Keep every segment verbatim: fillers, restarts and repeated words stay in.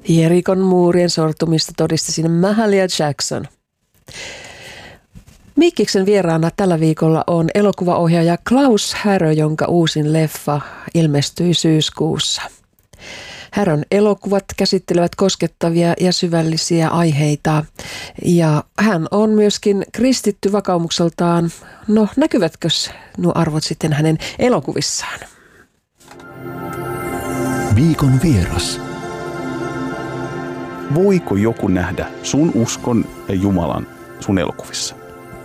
Jerikon muurien sortumista todisti sinne Mahalia Jackson. Mikkiksen vieraana tällä viikolla on elokuvaohjaaja Klaus Härö, jonka uusin leffa ilmestyi syyskuussa. Härön elokuvat käsittelevät koskettavia ja syvällisiä aiheita ja hän on myöskin kristitty vakaumukseltaan. No, näkyvätkö nuo arvot sitten hänen elokuvissaan? Viikon vieras. Voiko joku nähdä sun uskon ja Jumalan sun elokuvissa?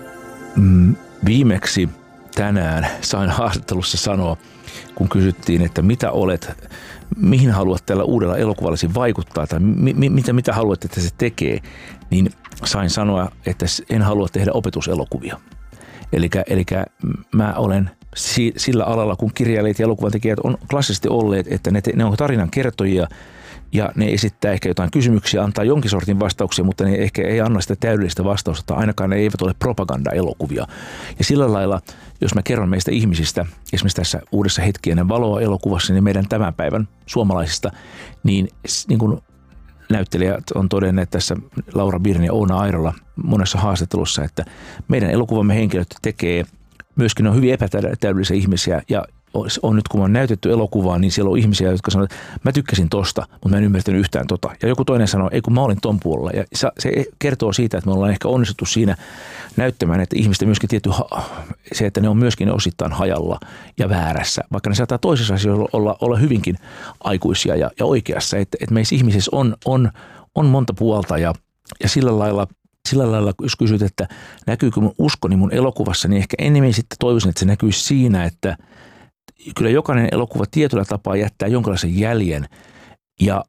Mm, viimeksi tänään sain haastattelussa sanoa, kun kysyttiin, että mitä olet, mihin haluat tällä uudella elokuvallasi vaikuttaa tai mi, mi, mitä, mitä haluat, että se tekee, niin sain sanoa, että en halua tehdä opetuselokuvia. Eli mä olen si, sillä alalla, kun kirjailijat ja elokuvantekijät on klassisesti olleet, että ne, te, ne on tarinan kertojia ja ne esittää ehkä jotain kysymyksiä, antaa jonkin sortin vastauksia, mutta ne ehkä ei anna sitä täydellistä vastausta, tai ainakaan ne eivät ole propagandaelokuvia. Ja sillä lailla, jos mä kerron meistä ihmisistä, esimerkiksi tässä uudessa Hetki ennen valoa -elokuvassa, niin meidän tämän päivän suomalaisista, niin, niin kuin näyttelijät on todenneet tässä Laura Birn ja Oona Airola monessa haastattelussa, että meidän elokuvamme henkilöt tekee myöskin on hyvin epätäydellisiä ihmisiä ja on nyt kun on näytetty elokuvaa, niin siellä on ihmisiä, jotka sanoo, että mä tykkäsin tosta, mutta mä en ymmärtänyt yhtään tota. Ja joku toinen sanoo, ei kun mä olin ton puolella. Ja se kertoo siitä, että me ollaan ehkä onnistuttu siinä näyttämään, että ihmisten myöskin tietty se, että ne on myöskin osittain hajalla ja väärässä. Vaikka ne saattaa toisessa asioissa olla, olla hyvinkin aikuisia ja, ja oikeassa. Että, että meissä ihmisissä on, on, on monta puolta ja, ja sillä lailla Sillä lailla, jos kysyt, että näkyykö mun uskoni mun elokuvassa, niin ehkä enemmän sitten toivoisin, että se näkyisi siinä, että kyllä jokainen elokuva tietyllä tapaa jättää jonkinlaisen jäljen ja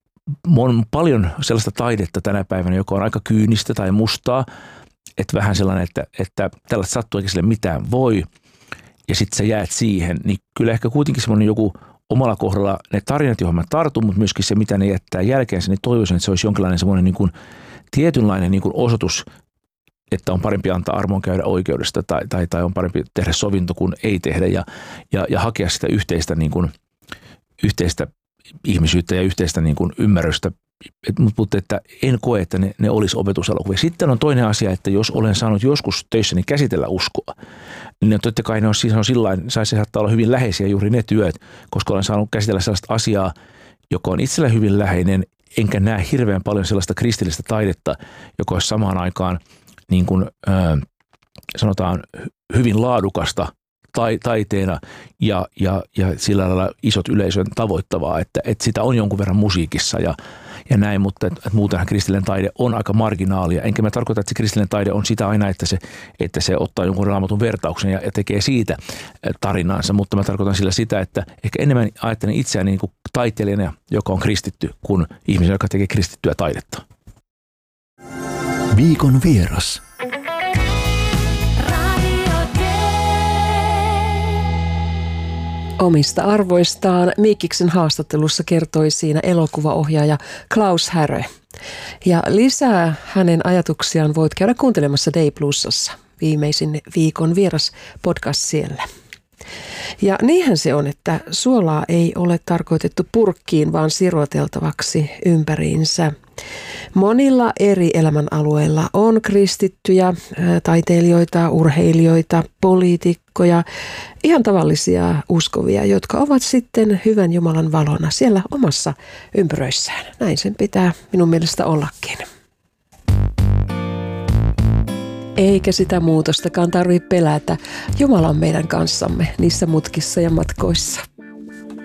on paljon sellaista taidetta tänä päivänä, joka on aika kyynistä tai mustaa, että vähän sellainen, että, että tällaista sattuu eikä sille mitään voi ja sitten sä jäät siihen, niin kyllä ehkä kuitenkin semmoinen joku omalla kohdalla ne tarinat, johon mä tartun, mutta myöskin se, mitä ne jättää jälkeensä, niin toivoisin, että se olisi jonkinlainen semmoinen niin kuin tietynlainen niin kuin osoitus, että on parempi antaa armon käydä oikeudesta tai, tai, tai on parempi tehdä sovinto kuin ei tehdä ja, ja, ja hakea sitä yhteistä, niin kuin, yhteistä ihmisyyttä ja yhteistä niin kuin ymmärrystä. Et, mutta että en koe, että ne, ne olisi opetuselokuvia. Sitten on toinen asia, että jos olen saanut joskus töissäni käsitellä uskoa, niin totta kai ne on, siis on sillain, se saattaa olla hyvin läheisiä juuri ne työt, koska olen saanut käsitellä sellaista asiaa, joka on itsellä hyvin läheinen, enkä näe hirveän paljon sellaista kristillistä taidetta, joka olisi samaan aikaan niin kuin äh, sanotaan hyvin laadukasta tai, taiteena ja, ja, ja sillä lailla isot yleisön tavoittavaa, että, että sitä on jonkun verran musiikissa ja, ja näin, mutta että, että muutenhan kristillinen taide on aika marginaalia. Enkä mä tarkoita, että se kristillinen taide on sitä aina, että se, että se ottaa jonkun raamatun vertauksen ja, ja tekee siitä tarinaansa, mutta mä tarkoitan sillä sitä, että ehkä enemmän ajattelen itseäni niin kuin taiteilijana, joka on kristitty, kuin ihmisen, joka tekee kristittyä taidetta. Viikon vieras. Omista arvoistaan Mikkiksen haastattelussa kertoi siinä elokuvaohjaaja Klaus Härö. Ja lisää hänen ajatuksiaan voit käydä kuuntelemassa Day Plusassa. Viimeisin Viikon vieras podcast siellä. Ja niinhän se on, että suolaa ei ole tarkoitettu purkkiin, vaan siroteltavaksi ympäriinsä. Monilla eri elämänalueilla on kristittyjä, taiteilijoita, urheilijoita, poliitikkoja, ihan tavallisia uskovia, jotka ovat sitten hyvän Jumalan valona siellä omassa ympyröissään. Näin sen pitää minun mielestä ollakin. Eikä sitä muutostakaan tarvitse pelätä. Jumala on meidän kanssamme niissä mutkissa ja matkoissa.